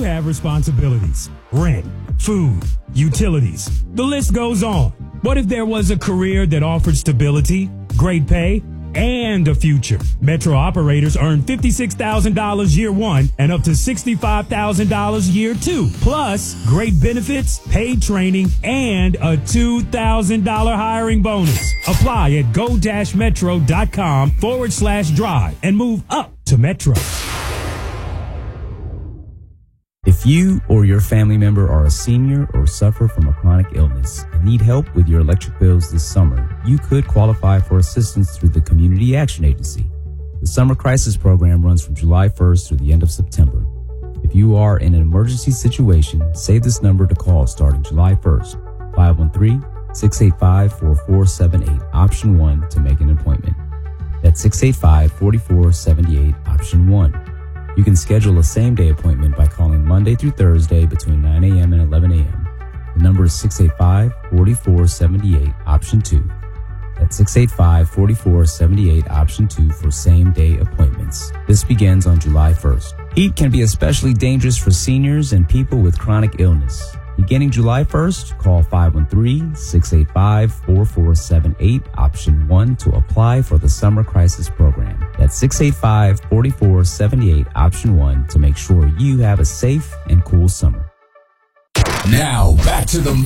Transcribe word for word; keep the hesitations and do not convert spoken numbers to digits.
have responsibilities. Rent, food, utilities. The list goes on. What if there was a career that offered stability, great pay, and a future? Metro operators earn fifty-six thousand dollars year one and up to sixty-five thousand dollars year two. Plus, great benefits, paid training, and a two thousand dollars hiring bonus. Apply at go-metro.com forward slash drive and move up to Metro. If you or your family member are a senior or suffer from a chronic illness and need help with your electric bills this summer, you could qualify for assistance through the Community Action Agency. The Summer Crisis Program runs from July first through the end of September. If you are in an emergency situation, save this number to call starting July first, five one three, six eight five, four four seven eight, option one to make an appointment. That's six eight five, four four seven eight, option one. You can schedule a same-day appointment by calling Monday through Thursday between nine a.m. and eleven a.m. The number is six eight five, four four seven eight, option two. That's six eight five, four four seven eight, option two for same-day appointments. This begins on July first. Heat can be especially dangerous for seniors and people with chronic illness. Beginning July first, call five one three, six eight five, four four seven eight, option one to apply for the Summer Crisis Program. That's six eight five, four four seven eight, option one to make sure you have a safe and cool summer. Now, back to the